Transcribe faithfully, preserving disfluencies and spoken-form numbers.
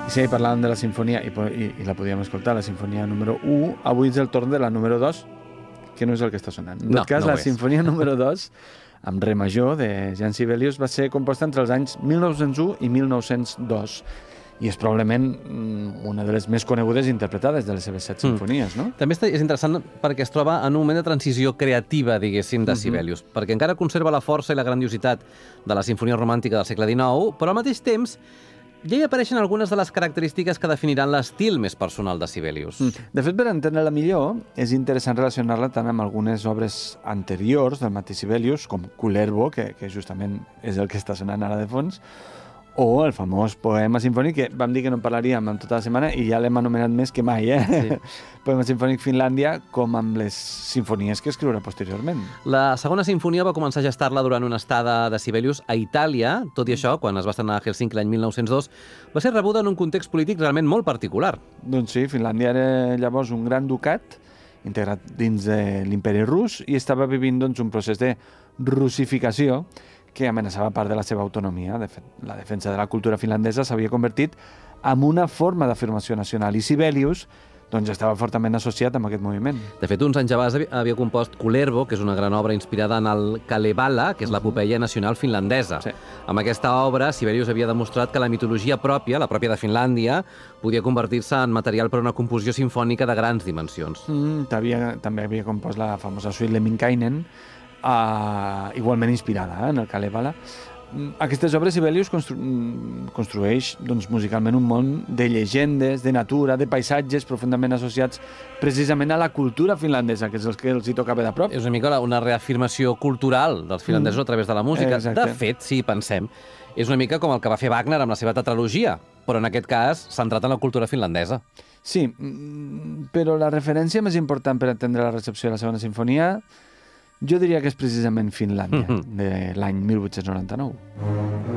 I si parlàvem de la sinfonia, i, i, i la podíem escoltar, la sinfonia número u, avui és el torn de la número dos, que no és el que està sonant. En no, tot cas, no la sinfonia número dos, amb re major, de Jean Sibelius, va ser composta entre els anys mil nou-cents u i mil nou-cents dos, i és probablement una de les més conegudes i interpretades de les seves set sinfonies, no? També és interessant perquè es troba en un moment de transició creativa, diguéssim, de Sibelius, uh-huh. perquè encara conserva la força i la grandiositat de la sinfonia romàntica del segle dinou, però al mateix temps ja hi apareixen algunes de les característiques que definiran l'estil més personal de Sibelius. De fet, per entendre-la millor, és interessant relacionar-la tant amb algunes obres anteriors del mateix Sibelius, com Kullervo, que, que justament és el que està sonant ara de fons, o el famós poema sinfònic, que vam dir que no en parlaríem en tota la setmana i ja l'hem anomenat més que mai, eh? Sí. Poema sinfònic Finlàndia, com amb les sinfonies que escriurà posteriorment. La segona sinfonia va començar a gestar-la durant una estada de Sibelius a Itàlia. Tot i això, quan es va estrenar a Helsinki l'any mil nou-cents dos, va ser rebuda en un context polític realment molt particular. Doncs sí, Finlàndia era llavors un gran ducat integrat dins de l'imperi rus i estava vivint doncs, un procés de russificació que amenaçava part de la seva autonomia. De fet, la defensa de la cultura finlandesa s'havia convertit en una forma d'afirmació nacional i Sibelius doncs, estava fortament associat amb aquest moviment. De fet, uns anys abans havia compost Kullervo, que és una gran obra inspirada en el Kalevala, que és l'epopeia nacional finlandesa. Sí. Amb aquesta obra, Sibelius havia demostrat que la mitologia pròpia, la pròpia de Finlàndia, podia convertir-se en material per a una composició sinfònica de grans dimensions. Mm, havia, també havia compost la famosa suite Lemminkainen, Uh, igualment inspirada eh, en el Kalevala. Aquestes obres Sibelius constru construeix doncs, musicalment un món de llegendes, de natura, de paisatges profundament associats precisament a la cultura finlandesa, que és el que els hi tocava de prop. És una mica una reafirmació cultural dels finlandesos mm. a través de la música. Exacte. De fet, si pensem, és una mica com el que va fer Wagner amb la seva tetralogia, però en aquest cas centrat en la cultura finlandesa. Sí, però la referència més important per entendre la recepció de la segona sinfonia jo diria que és precisament Finlàndia, de l'any mil vuit-cents noranta-nou.